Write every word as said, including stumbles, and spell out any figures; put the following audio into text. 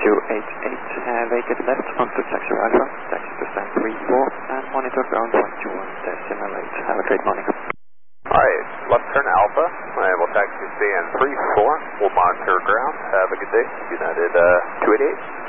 two eight eight, uh, vacant left onto taxi Alpha, taxi to stand three four, and monitor ground one two one decimal eight. Have a great morning. Alright, left turn Alpha, and we'll taxi stand three four, we'll monitor ground, have a good day, United uh, two eight eight.